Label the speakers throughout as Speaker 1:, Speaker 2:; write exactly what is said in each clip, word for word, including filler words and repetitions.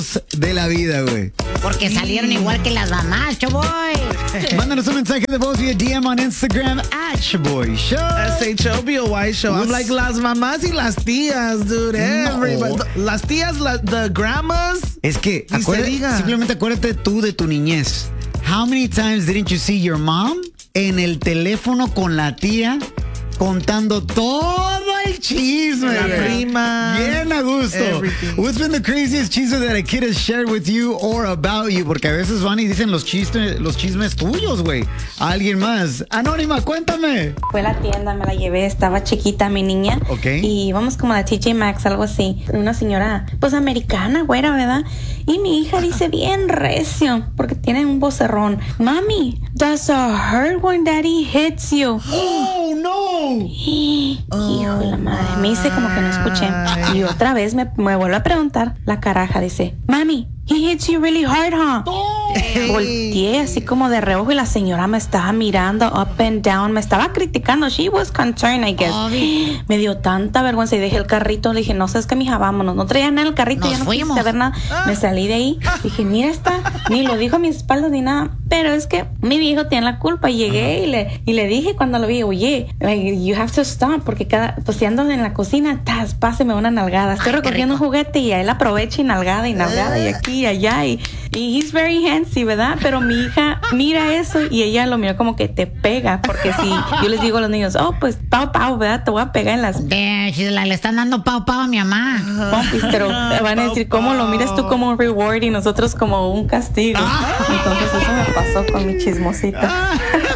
Speaker 1: de la vida, güey.
Speaker 2: Porque salieron igual que las mamás, Choboy.
Speaker 1: Mándanos un mensaje de voz vía D M on Instagram at Choboy Show.
Speaker 3: S H O B O Y Show. I'm like las mamás y las tías, dude. Everybody.
Speaker 1: No.
Speaker 3: Las tías, la, the grandmas.
Speaker 1: Es que
Speaker 3: Ni se
Speaker 1: acuérdate,
Speaker 3: diga.
Speaker 1: simplemente acuérdate tú de tu niñez. How many times didn't you see your mom en el teléfono con la tía contando todo el chisme?
Speaker 3: La
Speaker 1: güey?
Speaker 3: prima.
Speaker 1: Bien a gusto.
Speaker 3: Everything.
Speaker 1: What's been the craziest chisme that a kid has shared with you or about you? Porque a veces van y dicen los chismes, los chismes tuyos, güey. A alguien más. Anónima, cuéntame.
Speaker 4: Fue a la tienda, me la llevé, estaba chiquita mi niña.
Speaker 1: Ok.
Speaker 4: Y íbamos como a la T J Maxx, algo así. Una señora, pues americana, güera, ¿verdad? Y mi hija dice bien recio, porque tiene un vocerrón. Mami, does it hurt when daddy hits you?
Speaker 1: Oh, no.
Speaker 4: Hijo de la madre, me hice como que no escuché. Y otra vez me, me vuelve a preguntar, la caraja dice, Mami, he hits you really hard, huh? Volteé así como de reojo y la señora me estaba mirando up and down, me estaba criticando. She was concerned, I guess. Me dio tanta vergüenza y dejé el carrito. Le dije, no, sabes que mija, vámonos. No traía nada en el carrito,
Speaker 2: Nos
Speaker 4: ya no
Speaker 2: fuimos.
Speaker 4: quise ver nada. Me salí de ahí. Dije, mira esta, ni lo dijo a mis espaldas ni nada. Pero es que mi viejo tiene la culpa. Y llegué y le, y le dije cuando lo vi, oye, like, you have to stop, porque cada, pues si ando en la cocina, tas, páseme una nalgada. Estoy
Speaker 2: Ay, qué
Speaker 4: recogiendo un
Speaker 2: rico.
Speaker 4: juguete y a él aprovecha y nalgada y nalgada y aquí y allá. Y, y he's very handsy, ¿verdad? Pero mi hija mira eso y ella lo miró como que te pega. Porque si yo les digo a los niños, oh, pues pau, pau, ¿verdad? Te voy a pegar en las
Speaker 2: De, si la- le están dando pau pau a mi mamá.
Speaker 4: pompis, pero van a decir, ¿cómo lo miras tú como un reward y nosotros como un castigo? Entonces eso me pasó con mi chismosita.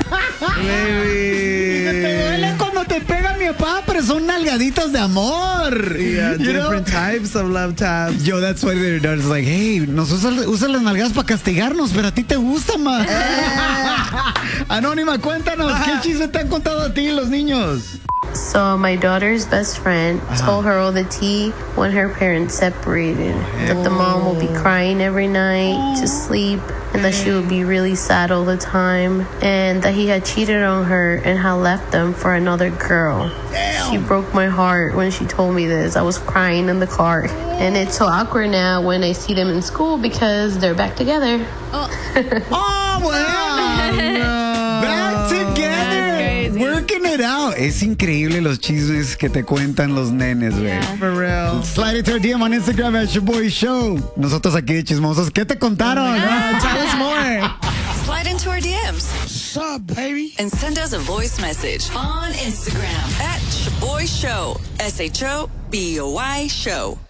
Speaker 1: Que te duele cuando te pega mi papá, pero son nalgaditas de amor.
Speaker 3: Yeah,
Speaker 1: You know?
Speaker 3: different types of love taps.
Speaker 1: Yo, that's why their daughter's like, hey, nos usan usa las nalgadas para castigarnos, pero a ti te gusta más. Anónima, cuéntanos, ¿qué chisme te han contado a ti los niños?
Speaker 5: So my daughter's best friend told her all the tea when her parents separated. That the mom will be crying every night to sleep, and that she would be really sad all the time, and that he had cheated on her and had left them for another girl. She broke my heart when she told me this. I was crying in the car, and it's so awkward now when I see them in school because they're back together.
Speaker 1: ¡Oh, bueno! Back together, working it out. Es increíble los chismes que te cuentan los nenes, güey.
Speaker 3: For real.
Speaker 1: Slide it to our D M on Instagram at Shoboy Show. Nosotros aquí de chismosos, ¿qué te contaron?
Speaker 3: Uh, tell us more.
Speaker 6: Slide into our D Ms
Speaker 3: What's up, baby?
Speaker 6: and send us a voice message on Instagram at Shoboy Show. S H O B O Y Show.